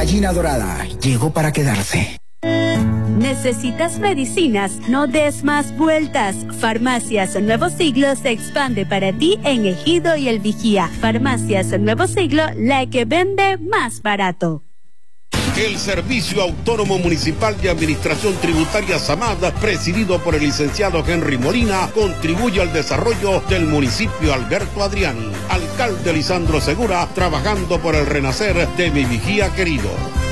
Gallina Dorada llegó para quedarse. ¿Necesitas medicinas? No des más vueltas. Farmacias Nuevo Siglo se expande para ti en Ejido y El Vigía. Farmacias Nuevo Siglo, la que vende más barato. El Servicio Autónomo Municipal de Administración Tributaria SAMAD, presidido por el licenciado Henry Molina, contribuye al desarrollo del municipio Alberto Adriani. Alcalde Lisandro Segura, trabajando por el renacer de mi Vigía querido.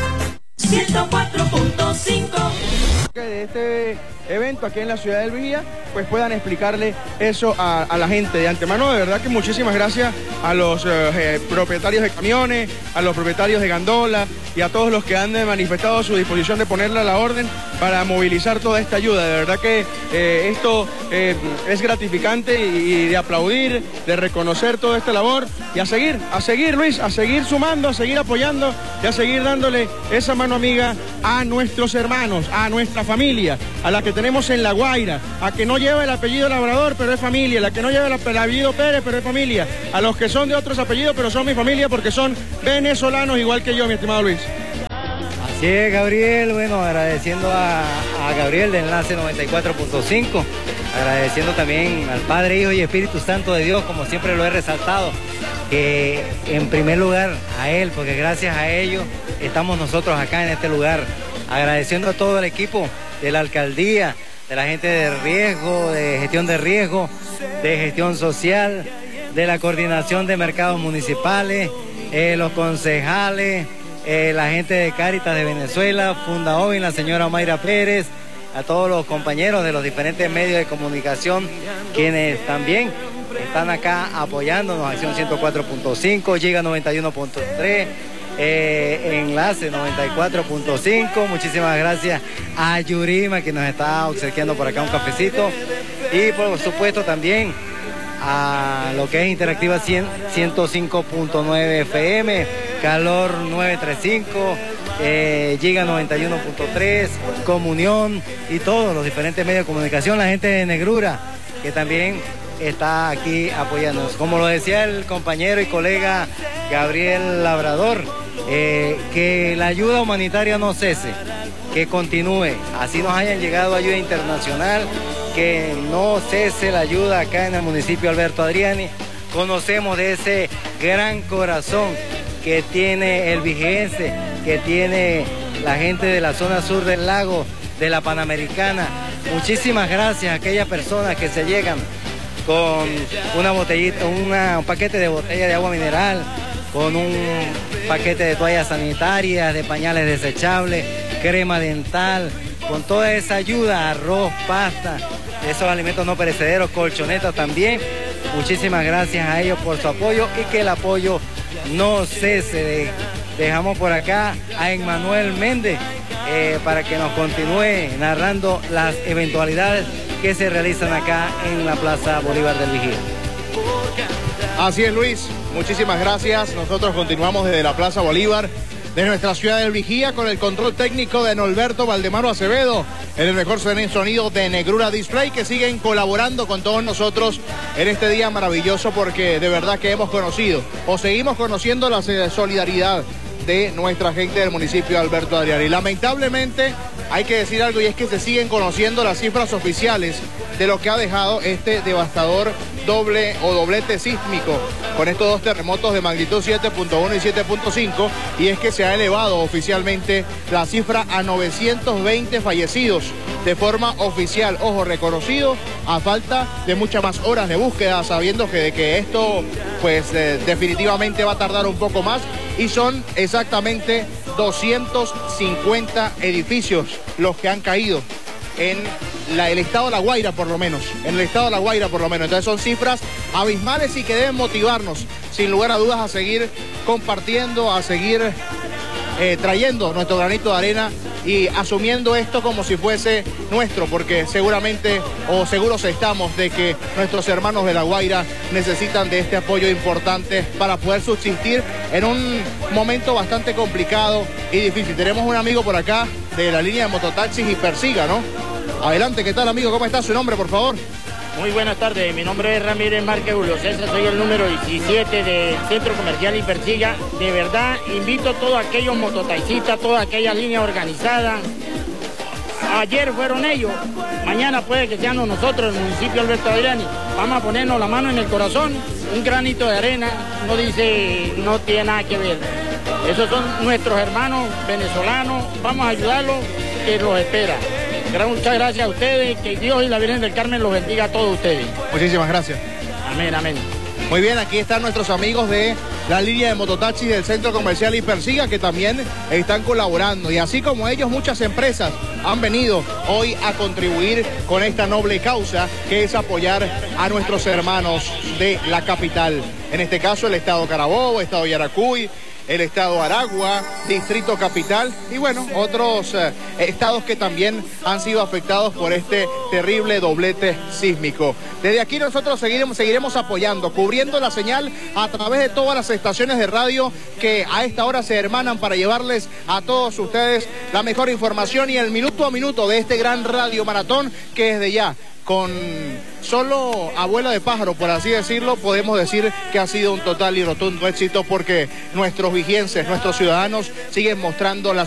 104.5. De este evento aquí en la ciudad del Vigía, pues puedan explicarle eso a la gente de antemano. De verdad que muchísimas gracias a los propietarios de camiones, a los propietarios de gandolas y a todos los que han manifestado su disposición de ponerle a la orden para movilizar toda esta ayuda. De verdad que esto es gratificante y de aplaudir, de reconocer toda esta labor y a seguir Luis, a seguir sumando, a seguir apoyando y a seguir dándole esa mano amiga a nuestros hermanos, a nuestra familia, a la que tenemos en La Guaira, a que no lleva el apellido Labrador, pero es familia, la que no lleva el apellido Pérez, pero es familia, a los que son de otros apellidos, pero son mi familia porque son venezolanos igual que yo, mi estimado Luis. Así es, Gabriel, bueno, agradeciendo a Gabriel de Enlace 94.5, agradeciendo también al Padre, Hijo y Espíritu Santo de Dios, como siempre lo he resaltado, que en primer lugar a Él, porque gracias a ellos estamos nosotros acá en este lugar, agradeciendo a todo el equipo de la alcaldía, de la gente de riesgo, de gestión de riesgo, de gestión social, de la coordinación de mercados municipales, los concejales, la gente de Cáritas de Venezuela, Fundaovi, la señora Mayra Pérez, a todos los compañeros de los diferentes medios de comunicación, quienes también están acá apoyándonos, Acción 104.5, Giga 91.3, Enlace 94.5, muchísimas gracias a Yurima que nos está obsequiando por acá un cafecito y por supuesto también a lo que es Interactiva 105.9 FM, Calor 935, Giga 91.3, Comunión y todos los diferentes medios de comunicación, la gente de Negrura que también está aquí apoyándonos. Como lo decía el compañero y colega Gabriel Labrador, que la ayuda humanitaria no cese, que continúe, así nos hayan llegado ayuda internacional, que no cese la ayuda acá en el municipio Alberto Adriani. Conocemos de ese gran corazón que tiene el vigiense, que tiene la gente de la zona sur del lago, de la Panamericana. Muchísimas gracias a aquellas personas que se llegan con una botellita, un paquete de botella de agua mineral, con un paquete de toallas sanitarias, de pañales desechables, crema dental, con toda esa ayuda, arroz, pasta, esos alimentos no perecederos, colchonetas también. Muchísimas gracias a ellos por su apoyo y que el apoyo no cese. Dejamos por acá a Emmanuel Méndez para que nos continúe narrando las eventualidades que se realizan acá en la Plaza Bolívar del Vigía. Así es, Luis, muchísimas gracias. Nosotros continuamos desde la Plaza Bolívar de nuestra ciudad del Vigía con el control técnico de Norberto Valdemaro Acevedo, en el mejor sonido de Negrura Display, que siguen colaborando con todos nosotros en este día maravilloso, porque de verdad que hemos conocido o seguimos conociendo la solidaridad de nuestra gente del municipio de Alberto Adriani. Lamentablemente hay que decir algo, y es que se siguen conociendo las cifras oficiales de lo que ha dejado este devastador doblete sísmico con estos dos terremotos de magnitud 7.1 y 7.5, y es que se ha elevado oficialmente la cifra a 920 fallecidos de forma oficial, ojo, reconocido a falta de muchas más horas de búsqueda, sabiendo que esto pues definitivamente va a tardar un poco más, y son exactamente 250 edificios los que han caído en el estado de La Guaira, por lo menos. En el estado de La Guaira, por lo menos. Entonces son cifras abismales y que deben motivarnos, sin lugar a dudas, a seguir compartiendo, a seguir trayendo nuestro granito de arena y asumiendo esto como si fuese nuestro, porque seguramente o seguros estamos de que nuestros hermanos de La Guaira necesitan de este apoyo importante para poder subsistir en un momento bastante complicado y difícil. Tenemos un amigo por acá de la línea de mototaxis y Persiga, ¿no? Adelante, ¿qué tal, amigo? ¿Cómo está su nombre, por favor? Muy buenas tardes, mi nombre es Ramírez Márquez Julio César, soy el número 17 del Centro Comercial Hipersiga. De verdad, invito a todos aquellos mototaxistas, toda aquella línea organizada. Ayer fueron ellos, mañana puede que seamos nosotros, el municipio Alberto Adriani. Vamos a ponernos la mano en el corazón, un granito de arena, no tiene nada que ver. Esos son nuestros hermanos venezolanos, vamos a ayudarlos, que los espera. Muchas gracias a ustedes, que Dios y la Virgen del Carmen los bendiga a todos ustedes. Muchísimas gracias. Amén, amén. Muy bien, aquí están nuestros amigos de la línea de mototaxis del Centro Comercial Hipersiga, que también están colaborando. Y así como ellos, muchas empresas han venido hoy a contribuir con esta noble causa, que es apoyar a nuestros hermanos de la capital. En este caso, el Estado Carabobo, Estado Yaracuy, el Estado Aragua, Distrito Capital y bueno, otros estados que también han sido afectados por este terrible doblete sísmico. Desde aquí nosotros seguiremos apoyando, cubriendo la señal a través de todas las estaciones de radio que a esta hora se hermanan para llevarles a todos ustedes la mejor información y el minuto a minuto de este gran radio maratón que desde ya, con solo abuela de pájaro, por así decirlo, podemos decir que ha sido un total y rotundo éxito porque nuestros vigienses, nuestros ciudadanos siguen mostrando la